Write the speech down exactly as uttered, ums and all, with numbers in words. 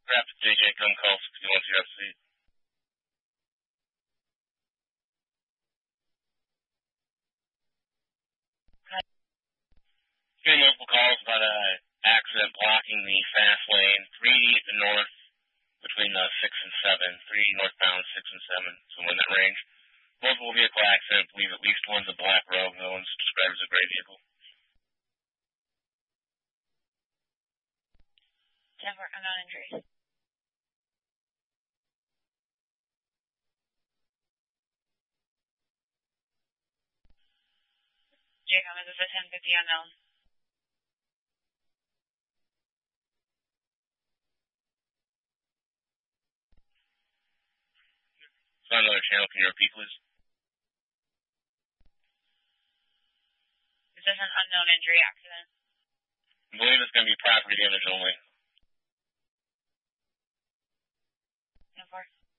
Rapid J J, gun call sixty-one to F C. Getting multiple calls about a accident blocking the fast lane, three at the north between uh, six and seven, three northbound, six and seven, somewhere in that range. Multiple vehicle accident, believe at least one's a black Rogue, the one's described as a gray vehicle. Denver, unknown injuries. Jacob, is this a ten fifty unknown? It's on another channel, can you repeat, please? Is this an unknown injury accident? I believe it's going to be property damage only. ten four.